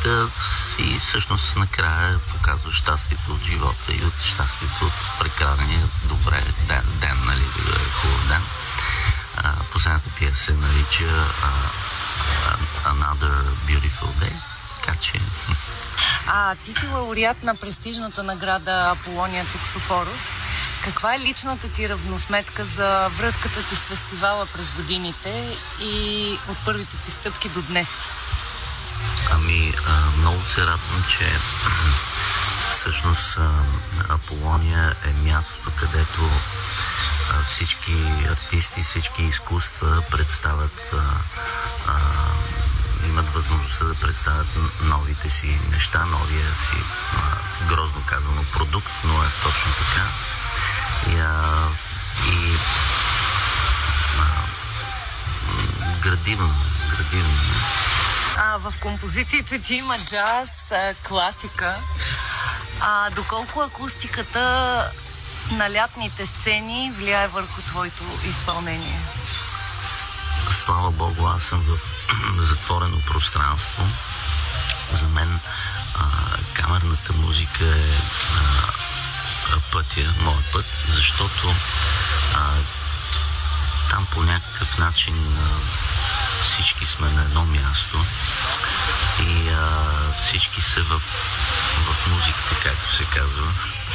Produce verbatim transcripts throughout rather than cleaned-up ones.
да си всъщност накрая показва щастието от живота и от щастието от прекарания добре ден, ден нали, хубав ден. А, последната пиеса се нарича а, Another Beautiful Day, така че... А, ти си лауреат на престижната награда Аполония Токсофорус. Каква е личната ти равносметка за връзката ти с фестивала през годините и от първите ти стъпки до днес? Ами, а, много се радвам, че всъщност а, Аполония е мястото, където а, всички артисти, всички изкуства представят, а, а, имат възможността да представят новите си неща, новия си, а, грозно казано, продукт, но е точно така. И, а, и а, градивно, градивно. А, в композициите ти има джаз, класика. А, доколко акустиката на лятните сцени влияе върху твоето изпълнение? Слава Богу, аз съм в затворено пространство. За мен а, камерната музика е а, пътя, моят път, защото а, там по някакъв начин а, всички сме на едно място и а, всички са в, в музиката, както се казва.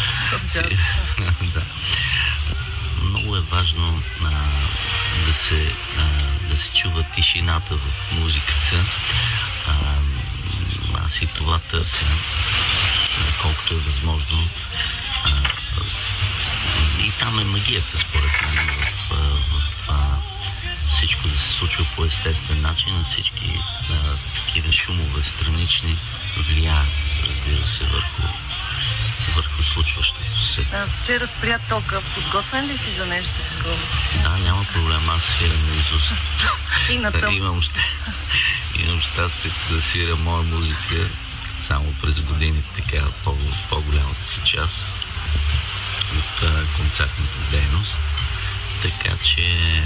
Да. Много е важно а, да, се, а, да се чува тишината в музиката. А, аз и това търся, колкото е възможно. А, и там е магията, според мен, в, в, в всичко да се случва по естествен начин, а всички а, такива шумове странични влияят, разбира се, върху, върху случващото се. А, вчера спря тока. Подготвен ли си за нещо такова? Да, няма проблем. Аз свирам на изуст. И на тъм. Имам, имам щастието да свира моя музика само през годините, така по, по-голямата си част от а, концертната дейност. Така че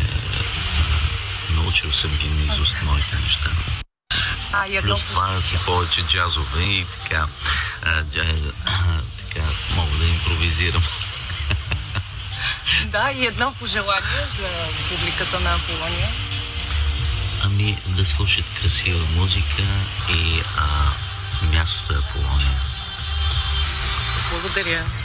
а, научил съм ги на изуст моите неща. А, и плюс това са повече джазове и така, а, джа, а, така мога да импровизирам. Да, и едно пожелание за публиката на Аполония. Ами да слушат красива музика и а, мястото е Аполония. Благодаря.